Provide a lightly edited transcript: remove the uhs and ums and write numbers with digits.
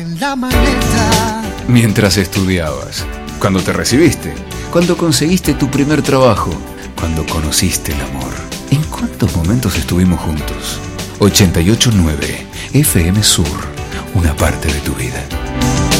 La maleta. Mientras estudiabas, cuando te recibiste, cuando conseguiste tu primer trabajo, cuando conociste el amor. ¿En cuántos momentos estuvimos juntos? 88.9 FM Sur, una parte de tu vida.